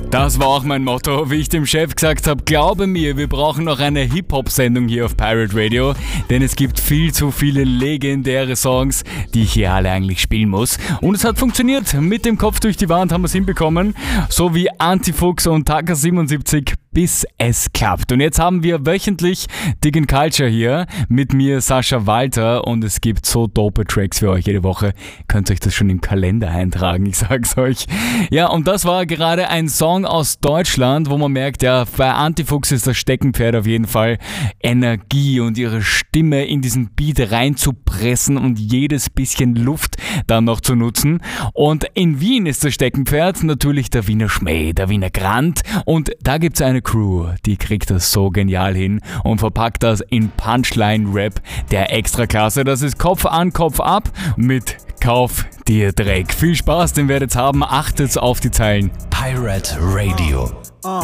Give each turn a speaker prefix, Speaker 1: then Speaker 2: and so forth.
Speaker 1: Das war auch mein Motto, wie ich dem Chef gesagt habe, glaube mir, wir brauchen noch eine Hip-Hop-Sendung hier auf Pirate Radio, denn es gibt viel zu viele legendäre Songs, die ich hier alle eigentlich spielen muss. Und es hat funktioniert, mit dem Kopf durch die Wand haben wir es hinbekommen, so wie Antifuchs und Taka 77, bis es klappt. Und jetzt haben wir wöchentlich Dig & Culture hier, mit mir Sascha Walter, und es gibt so dope Tracks für euch jede Woche. Könnt ihr euch das schon im Kalender eintragen, ich sag's euch. Ja, und das war gerade ein Song aus Deutschland, wo man merkt, ja, bei Antifuchs ist das Steckenpferd auf jeden Fall Energie und ihre Stimme in diesen Beat reinzupressen und jedes bisschen Luft dann noch zu nutzen. Und in Wien ist das Steckenpferd natürlich der Wiener Schmäh, der Wiener Grand, und da gibt's eine Crew, die kriegt das so genial hin und verpackt das in Punchline-Rap der Extraklasse. Das ist Kopf an, Kopf ab mit Kauf dir Dreck. Viel Spaß, den werdet ihr haben. Achtet auf die Zeilen.
Speaker 2: Pirate Radio.